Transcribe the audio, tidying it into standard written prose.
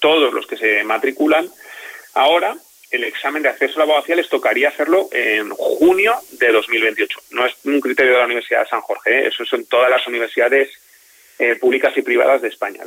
todos los que se matriculan. Ahora, el examen de acceso a la abogacía les tocaría hacerlo en junio de 2028. No es un criterio de la Universidad de San Jorge, eso son todas las universidades públicas y privadas de España.